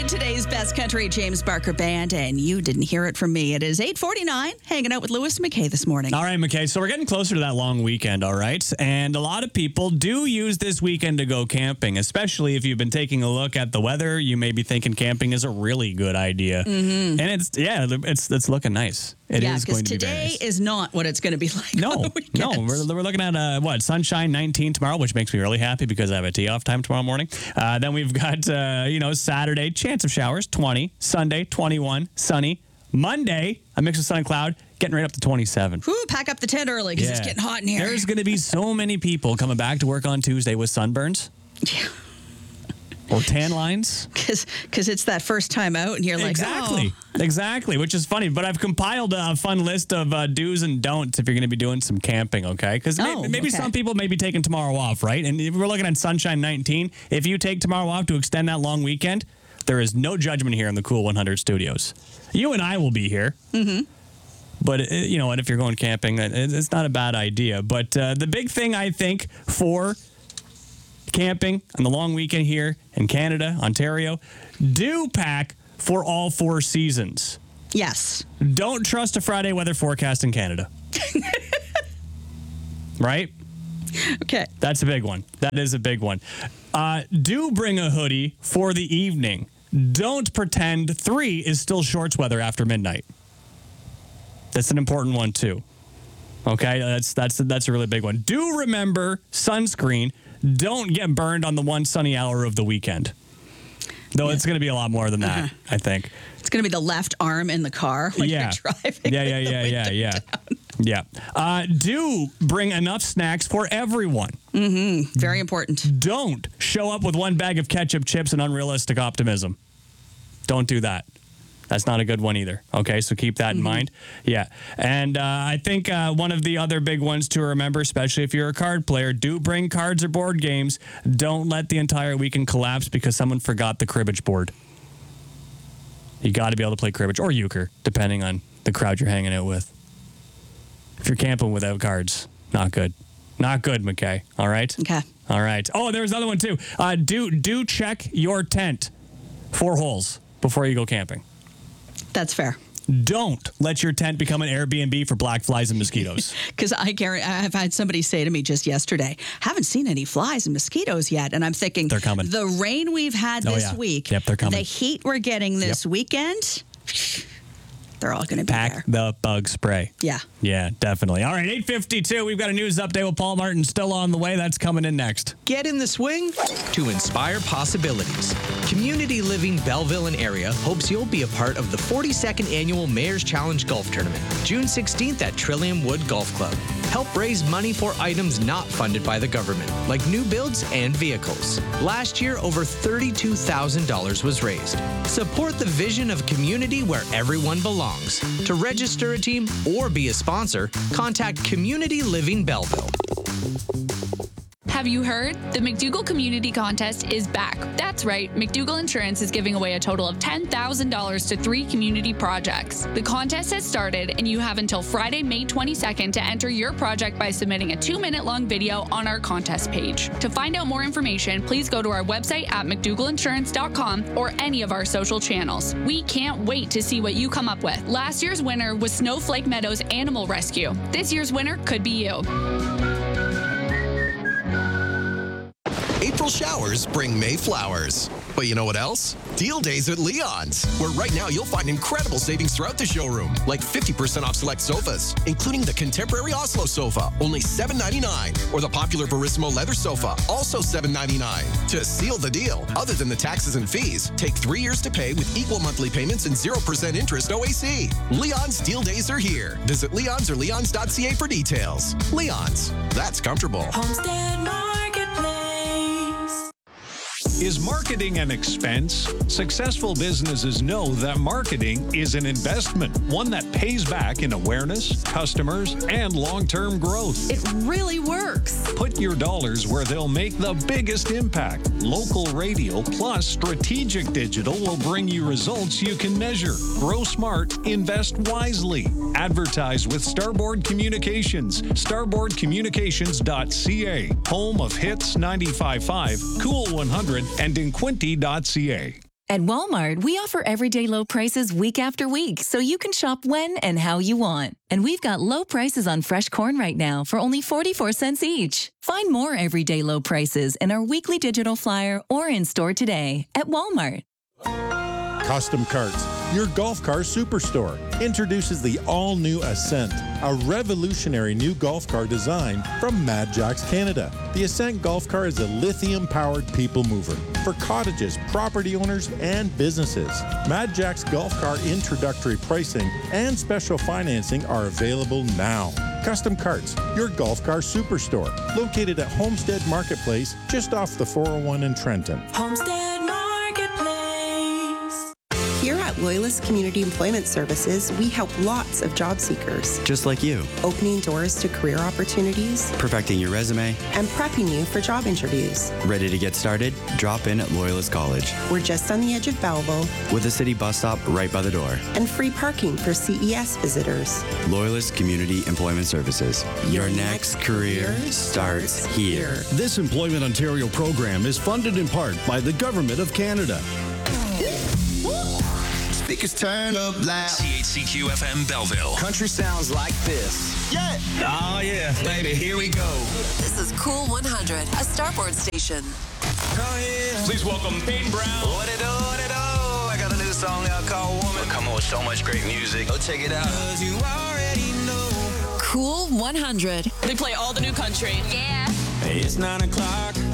Today's best country, James Barker Band, and you didn't hear it from me. It is 8:49, hanging out with Lewis and McKay this morning. All right, McKay, so we're getting closer to that long weekend, all right? And a lot of people do use this weekend to go camping, especially if you've been taking a look at the weather. You may be thinking camping is a really good idea. Mm-hmm. And it's looking nice. It is going to be very nice. Today is not what it's going to be like. No. We're looking at sunshine 19 tomorrow, which makes me really happy because I have a tee off time tomorrow morning. Then we've got Saturday, chance of showers 20, Sunday 21, sunny, Monday a mix of sun and cloud, getting right up to 27. Whew, pack up the tent early because it's getting hot in here. There's going to be so many people coming back to work on Tuesday with sunburns. Yeah. Or tan lines. Because it's that first time out and you're like, Exactly, which is funny. But I've compiled a fun list of do's and don'ts if you're going to be doing some camping, okay? Because maybe some people may be taking tomorrow off, right? And if we're looking at sunshine 19, if you take tomorrow off to extend that long weekend, there is no judgment here in the Cool 100 studios. You and I will be here. Mm-hmm. But, and if you're going camping, it's not a bad idea. But the big thing, I think, for camping on the long weekend here in Canada, Ontario, do pack for all 4 seasons. Yes. Don't trust a Friday weather forecast in Canada. Right? Okay. That's a big one. That is a big one. Do bring a hoodie for the evening. Don't pretend 3 is still shorts weather after midnight. That's an important one too. Okay, that's a really big one. Do remember sunscreen. Don't get burned on the one sunny hour of the weekend. Though it's going to be a lot more than that, I think. It's going to be the left arm in the car when you're driving. Yeah. Do bring enough snacks for everyone. Mm-hmm. Very important. Don't show up with one bag of ketchup chips and unrealistic optimism. Don't do that. That's not a good one either. Okay, so keep that in mind. Yeah. And I think one of the other big ones to remember, especially if you're a card player, do bring cards or board games. Don't let the entire weekend collapse because someone forgot the cribbage board. You got to be able to play cribbage or euchre, depending on the crowd you're hanging out with. If you're camping without cards, not good. Not good, McKay. All right? Okay. All right. Oh, there's another one too. Do check your tent 4 holes before you go camping. That's fair. Don't let your tent become an Airbnb for black flies and mosquitoes. Because I've had somebody say to me just yesterday, haven't seen any flies and mosquitoes yet. And I'm thinking, they're coming. The rain we've had this week, they're coming. The heat we're getting this weekend, they're all going to be there. Pack the bug spray. Yeah, definitely. All right, 8:52. We've got a news update with Paul Martin still on the way. That's coming in next. Get in the swing to inspire possibilities. Community Living Belleville and area hopes you'll be a part of the 42nd Annual Mayor's Challenge Golf Tournament, June 16th at Trillium Wood Golf Club. Help raise money for items not funded by the government, like new builds and vehicles. Last year, over $32,000 was raised. Support the vision of a community where everyone belongs. To register a team or be a sponsor, contact Community Living Belleville. Have you heard? The McDougall Community Contest is back. That's right, McDougall Insurance is giving away a total of $10,000 to 3 community projects. The contest has started, and you have until Friday, May 22nd to enter your project by submitting a 2-minute-long video on our contest page. To find out more information, please go to our website at McDougallInsurance.com or any of our social channels. We can't wait to see what you come up with. Last year's winner was Snowflake Meadows Animal Rescue. This year's winner could be you. April showers bring May flowers. But you know what else? Deal days at Leon's, where right now you'll find incredible savings throughout the showroom, like 50% off select sofas, including the contemporary Oslo sofa, only $7.99, or the popular Verissimo leather sofa, also $7.99. To seal the deal, other than the taxes and fees, take 3 years to pay with equal monthly payments and 0% interest OAC. Leon's deal days are here. Visit Leon's or leons.ca for details. Leon's, that's comfortable. Homestead Marketplace. Is marketing an expense? Successful businesses know that marketing is an investment, one that pays back in awareness, customers, and long-term growth. It really works. Put your dollars where they'll make the biggest impact. Local radio plus strategic digital will bring you results you can measure. Grow smart, invest wisely. Advertise with Starboard Communications. StarboardCommunications.ca. Home of Hits 95.5, Cool 100, and Inquinty.ca. At Walmart, we offer everyday low prices week after week, so you can shop when and how you want. And we've got low prices on fresh corn right now for only 44 cents each. Find more everyday low prices in our weekly digital flyer or in store today at Walmart. Custom Carts, your golf car superstore, introduces the all-new Ascent, a revolutionary new golf car design from Mad Jacks Canada. The Ascent golf car is a lithium-powered people mover for cottages, property owners, and businesses. Mad Jacks golf car introductory pricing and special financing are available now. Custom Carts, your golf car superstore, located at Homestead Marketplace, just off the 401 in Trenton. Homestead Marketplace. Here at Loyalist Community Employment Services, we help lots of job seekers. Just like you. Opening doors to career opportunities. Perfecting your resume. And prepping you for job interviews. Ready to get started? Drop in at Loyalist College. We're just on the edge of Belleville. With a city bus stop right by the door. And free parking for CES visitors. Loyalist Community Employment Services. Your next career starts here. This Employment Ontario program is funded in part by the Government of Canada. Speakers turn up loud. CHCQ FM Belleville. Country sounds like this. Yeah. Oh, yeah. Baby, here we go. This is Cool 100, a Starboard station. Oh, yeah. Please welcome Payne Brown. What it do, what it do? I got a new song out called Woman. Come on with so much great music. Go check it out. 'Cause you already know. Cool 100. They play all the new country. Yeah. Hey, it's 9 o'clock.